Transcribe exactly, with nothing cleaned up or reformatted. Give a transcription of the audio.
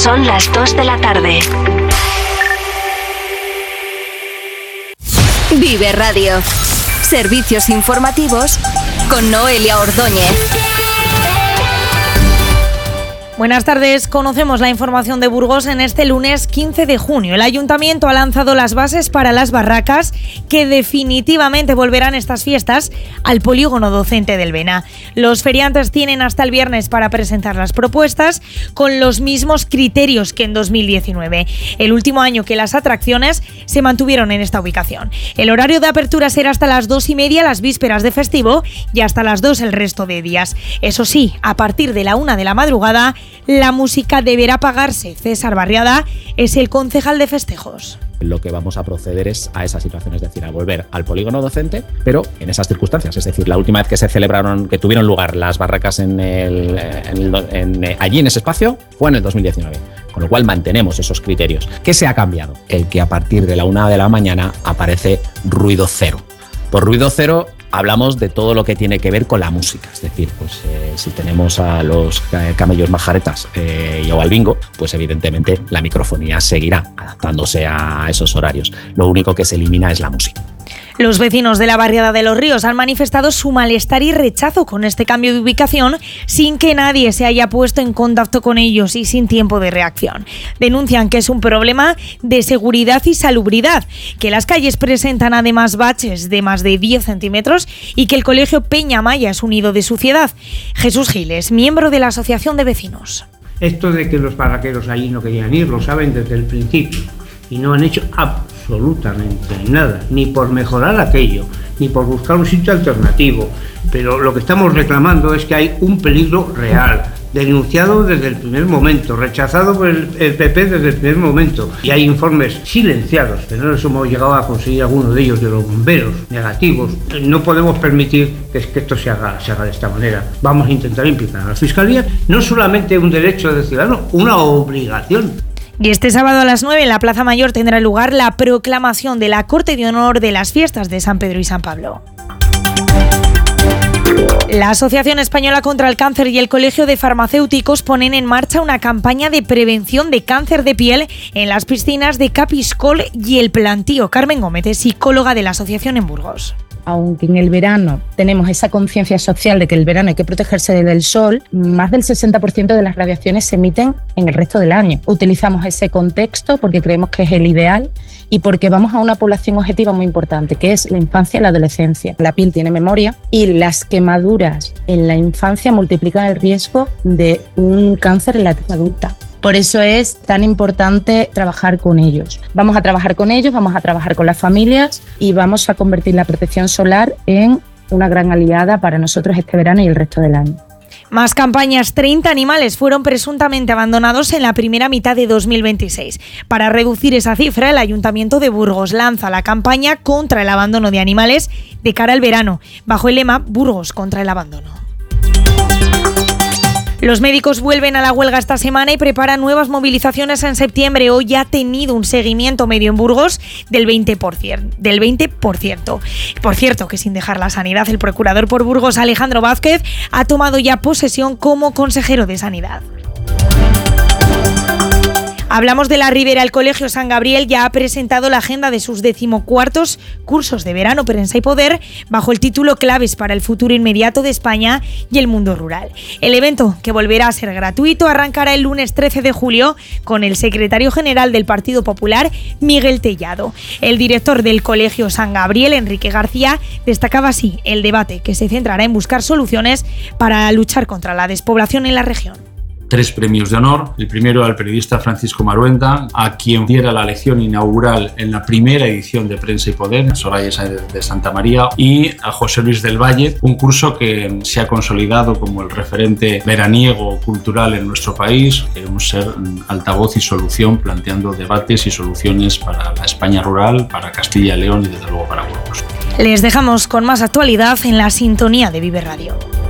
Son las dos de la tarde. Vive Radio. Servicios informativos con Noelia Ordóñez. Buenas tardes, conocemos la información de Burgos en este lunes quince de junio. El Ayuntamiento ha lanzado las bases para las barracas que definitivamente volverán estas fiestas al polígono docente del Bena. Los feriantes tienen hasta el viernes para presentar las propuestas con los mismos criterios que en dos mil diecinueve, el último año que las atracciones se mantuvieron en esta ubicación. El horario de apertura será hasta las dos y media las vísperas de festivo y hasta las dos el resto de días. Eso sí, a partir de la una de la madrugada, la música deberá pagarse. César Barriada es el concejal de festejos. Lo que vamos a proceder es a esa situación, es decir, a volver al polígono docente, pero en esas circunstancias. Es decir, la última vez que se celebraron, que tuvieron lugar las barracas en el, en el, en, allí en ese espacio, fue en el dos mil diecinueve. Con lo cual mantenemos esos criterios. ¿Qué se ha cambiado? El que a partir de la una de la mañana aparece ruido cero. Por ruido cero hablamos de todo lo que tiene que ver con la música, es decir, pues eh, si tenemos a los camellos majaretas eh, y o al bingo, pues evidentemente la microfonía seguirá adaptándose a esos horarios. Lo único que se elimina es la música. Los vecinos de la barriada de Los Ríos han manifestado su malestar y rechazo con este cambio de ubicación sin que nadie se haya puesto en contacto con ellos y sin tiempo de reacción. Denuncian que es un problema de seguridad y salubridad, que las calles presentan además baches de más de diez centímetros y que el colegio Peña Maya es un nido de suciedad. Jesús Giles, miembro de la Asociación de Vecinos. Esto de que los barraqueros allí no querían ir, lo saben desde el principio y no han hecho absolutamente nada, ni por mejorar aquello, ni por buscar un sitio alternativo. Pero lo que estamos reclamando es que hay un peligro real, denunciado desde el primer momento, rechazado por el, el P P desde el primer momento. Y hay informes silenciados, que no nos hemos llegado a conseguir algunos de ellos, de los bomberos, negativos. No podemos permitir que, que esto se haga, se haga de esta manera. Vamos a intentar implicar a la Fiscalía, no solamente un derecho del ciudadano, una obligación. Y este sábado a las nueve en la Plaza Mayor tendrá lugar la proclamación de la Corte de Honor de las fiestas de San Pedro y San Pablo. La Asociación Española contra el Cáncer y el Colegio de Farmacéuticos ponen en marcha una campaña de prevención de cáncer de piel en las piscinas de Capiscol y El Plantío. Carmen Gómez es psicóloga de la asociación en Burgos. Aunque en el verano tenemos esa conciencia social de que el verano hay que protegerse del sol, más del sesenta por ciento de las radiaciones se emiten en el resto del año. Utilizamos ese contexto porque creemos que es el ideal y porque vamos a una población objetiva muy importante, que es la infancia y la adolescencia. La piel tiene memoria y las quemaduras en la infancia multiplican el riesgo de un cáncer en la etapa adulta. Por eso es tan importante trabajar con ellos. Vamos a trabajar con ellos, vamos a trabajar con las familias y vamos a convertir la protección solar en una gran aliada para nosotros este verano y el resto del año. Más campañas. treinta animales fueron presuntamente abandonados en la primera mitad de dos mil veintiséis. Para reducir esa cifra, el Ayuntamiento de Burgos lanza la campaña contra el abandono de animales de cara al verano, bajo el lema Burgos contra el abandono. Los médicos vuelven a la huelga esta semana y preparan nuevas movilizaciones en septiembre. Hoy ha tenido un seguimiento medio en Burgos del veinte por ciento. Del veinte por ciento. Por cierto, que sin dejar la sanidad, el procurador por Burgos, Alejandro Vázquez, ha tomado ya posesión como consejero de Sanidad. Hablamos de la Ribera. El Colegio San Gabriel ya ha presentado la agenda de sus decimocuartos cursos de verano, Prensa y Poder, bajo el título Claves para el futuro inmediato de España y el mundo rural. El evento, que volverá a ser gratuito, arrancará el lunes trece de julio con el secretario general del Partido Popular, Miguel Tellado. El director del Colegio San Gabriel, Enrique García, destacaba así el debate, que se centrará en buscar soluciones para luchar contra la despoblación en la región. Tres premios de honor. El primero al periodista Francisco Maruenda, a quien diera la lección inaugural en la primera edición de Prensa y Poder, Soraya Sáenz de Santa María, y a José Luis del Valle, un curso que se ha consolidado como el referente veraniego cultural en nuestro país. Queremos ser altavoz y solución, planteando debates y soluciones para la España rural, para Castilla y León y desde luego para Burgos. Les dejamos con más actualidad en la sintonía de Vive Radio.